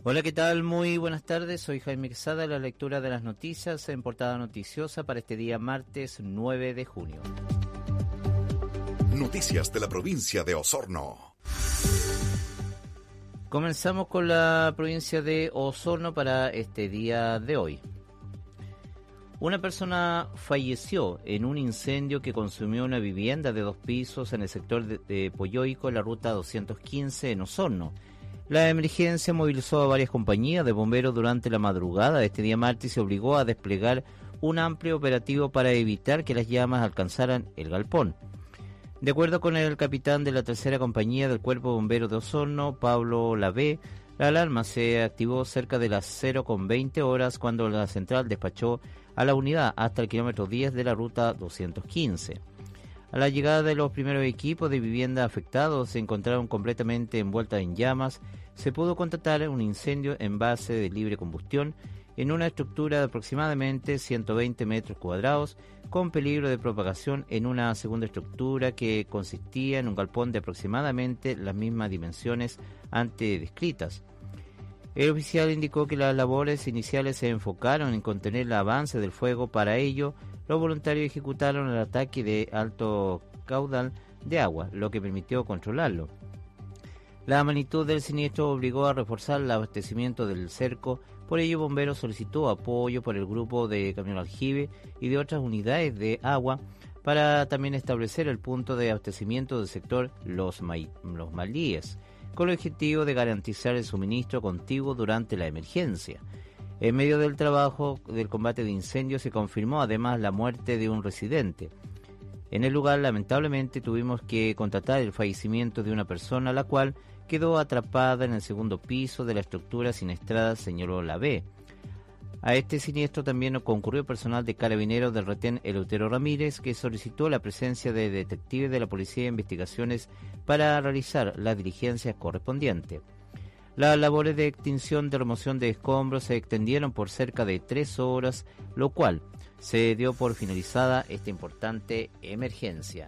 Hola, ¿qué tal? Muy buenas tardes. Soy Jaime Quesada, la lectura de las noticias en Portada Noticiosa para este día martes 9 de junio. Noticias de la provincia de Osorno. Comenzamos con la provincia de Osorno para este día de hoy. Una persona falleció en un incendio que consumió una vivienda de 2 pisos en el sector de Poyoico, en la ruta 215 en Osorno. La emergencia movilizó a varias compañías de bomberos durante la madrugada de este día martes y se obligó a desplegar un amplio operativo para evitar que las llamas alcanzaran el galpón. De acuerdo con el capitán de la tercera compañía del Cuerpo de Bomberos de Osorno, Pablo Lavé, la alarma se activó cerca de las 0:20 horas cuando la central despachó a la unidad hasta el kilómetro 10 de la ruta 215. A la llegada de los primeros equipos de vivienda afectados se encontraron completamente envueltas en llamas. Se pudo constatar un incendio en base de libre combustión en una estructura de aproximadamente 120 metros cuadrados, con peligro de propagación en una segunda estructura que consistía en un galpón de aproximadamente las mismas dimensiones antes descritas. El oficial indicó que las labores iniciales se enfocaron en contener el avance del fuego. Para ello, los voluntarios ejecutaron el ataque de alto caudal de agua, lo que permitió controlarlo. La magnitud del siniestro obligó a reforzar el abastecimiento del cerco. Por ello, Bomberos solicitó apoyo por el grupo de Camión Aljibe y de otras unidades de agua para también establecer el punto de abastecimiento del sector Los Malíes, con el objetivo de garantizar el suministro contiguo durante la emergencia. En medio del trabajo del combate de incendios se confirmó además la muerte de un residente. En el lugar, lamentablemente, tuvimos que constatar el fallecimiento de una persona, la cual quedó atrapada en el segundo piso de la estructura siniestrada, señaló Lavé. A este siniestro también concurrió personal de Carabineros del retén Eleuterio Ramírez, que solicitó la presencia de detectives de la Policía de Investigaciones para realizar las diligencias correspondientes. Las labores de extinción de remoción de escombros se extendieron por cerca de 3 horas, lo cual se dio por finalizada esta importante emergencia.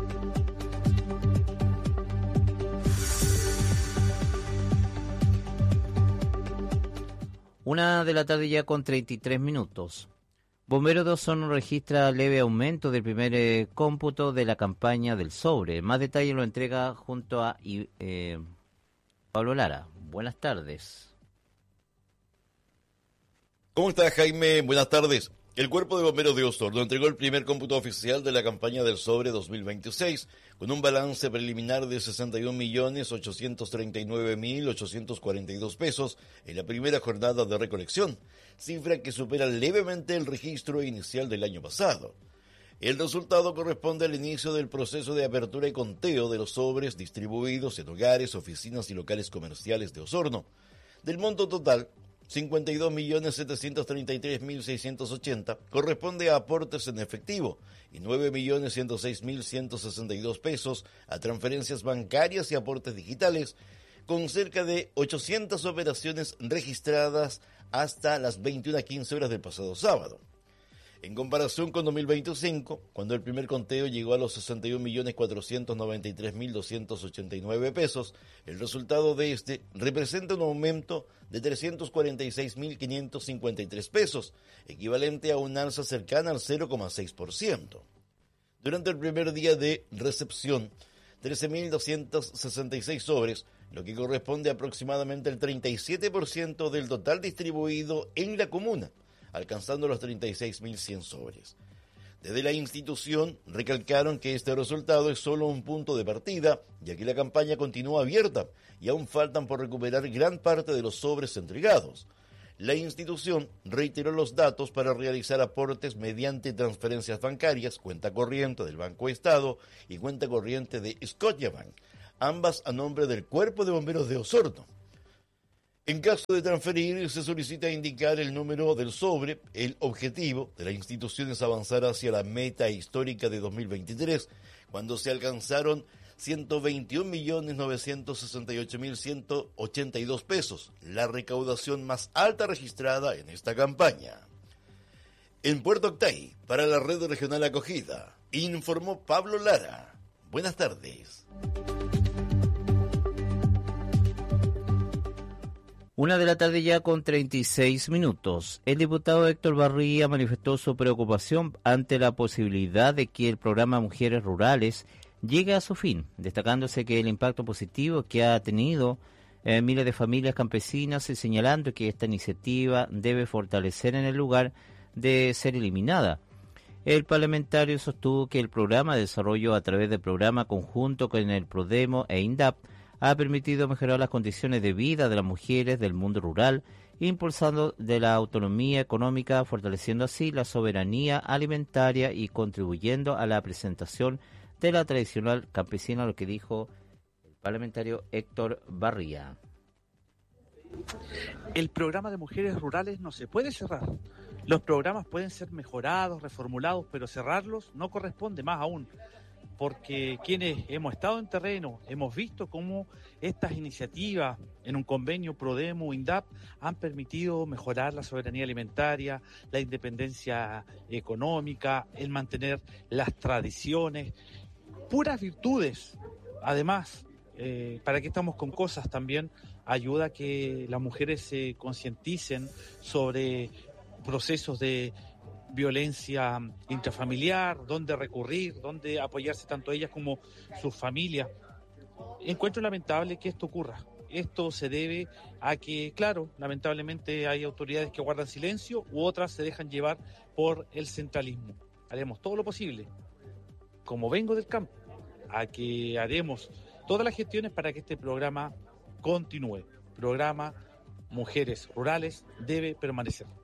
Una de la tarde ya con 33 minutos. Bomberos de Osorno registra leve aumento del primer cómputo de la campaña del sobre. Más detalle lo entrega junto a Pablo Lara. Buenas tardes. ¿Cómo está, Jaime? Buenas tardes. El Cuerpo de Bomberos de Osorno entregó el primer cómputo oficial de la campaña del sobre 2026, con un balance preliminar de 61.839.842 pesos en la primera jornada de recolección, cifra que supera levemente el registro inicial del año pasado. El resultado corresponde al inicio del proceso de apertura y conteo de los sobres distribuidos en hogares, oficinas y locales comerciales de Osorno. Del monto total, 52.733.680 corresponde a aportes en efectivo y 9.106.162 pesos a transferencias bancarias y aportes digitales, con cerca de 800 operaciones registradas hasta las 21:15 horas del pasado sábado. En comparación con 2025, cuando el primer conteo llegó a los 61.493.289 pesos, el resultado de este representa un aumento de 346.553 pesos, equivalente a un alza cercana al 0,6%. Durante el primer día de recepción, 13.266 sobres, lo que corresponde a aproximadamente el 37% del total distribuido en la comuna, alcanzando los 36.100 sobres. Desde la institución recalcaron que este resultado es solo un punto de partida, ya que la campaña continúa abierta y aún faltan por recuperar gran parte de los sobres entregados. La institución reiteró los datos para realizar aportes mediante transferencias bancarias, cuenta corriente del Banco Estado y cuenta corriente de Scotiabank, ambas a nombre del Cuerpo de Bomberos de Osorno. En caso de transferir, se solicita indicar el número del sobre. El objetivo de la institución es avanzar hacia la meta histórica de 2023, cuando se alcanzaron 121.968.182 pesos, la recaudación más alta registrada en esta campaña. En Puerto Octay, para la Red Regional Acogida, informó Pablo Lara. Buenas tardes. 1 de la tarde ya con 36 minutos. El diputado Héctor Barría manifestó su preocupación ante la posibilidad de que el programa Mujeres Rurales llegue a su fin, destacándose que el impacto positivo que ha tenido en miles de familias campesinas y señalando que esta iniciativa debe fortalecer en el lugar de ser eliminada. El parlamentario sostuvo que el programa de desarrollo a través del programa conjunto con el Prodemo e INDAP ha permitido mejorar las condiciones de vida de las mujeres del mundo rural, impulsando de la autonomía económica, fortaleciendo así la soberanía alimentaria y contribuyendo a la presentación de la tradicional campesina, lo que dijo el parlamentario Héctor Barría. El programa de mujeres rurales no se puede cerrar. Los programas pueden ser mejorados, reformulados, pero cerrarlos no corresponde, más aún, porque quienes hemos estado en terreno, hemos visto cómo estas iniciativas en un convenio Prodemo, INDAP, han permitido mejorar la soberanía alimentaria, la independencia económica, el mantener las tradiciones, puras virtudes. Además, ¿para qué estamos con cosas? También ayuda a que las mujeres se concienticen sobre procesos de violencia intrafamiliar, dónde recurrir, dónde apoyarse tanto ellas como sus familias. Encuentro lamentable que esto ocurra. Esto se debe a que, claro, lamentablemente hay autoridades que guardan silencio u otras se dejan llevar por el centralismo. Haremos todo lo posible, como vengo del campo, a que haremos todas las gestiones para que este programa continúe. Programa Mujeres Rurales debe permanecer.